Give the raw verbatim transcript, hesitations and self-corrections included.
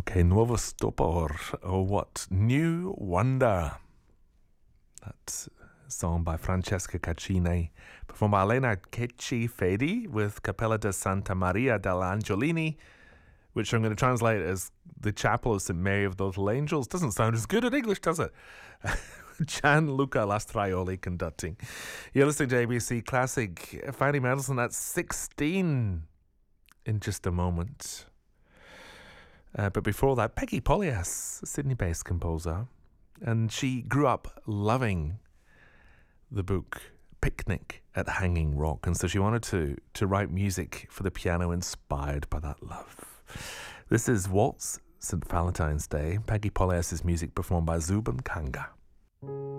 Okay, Nuovo Stupor, or what? New Wonder. That's a song by Francesca Caccini, performed by Elena Cecchi Fedi with Cappella de Santa Maria dell'Angiolini, which I'm going to translate as the Chapel of Saint Mary of the Little Angels. Doesn't sound as good in English, does it? Gianluca Lastraioli conducting. You're listening to A B C Classic. Fanny Mendelssohn at sixteen in just a moment. Uh, but before that, Peggy Polias, a Sydney-based composer. And she grew up loving the book Picnic at Hanging Rock. And so she wanted to, to write music for the piano inspired by that love. This is Waltz Saint Valentine's Day. Peggy Polias' music performed by Zubin Kanga.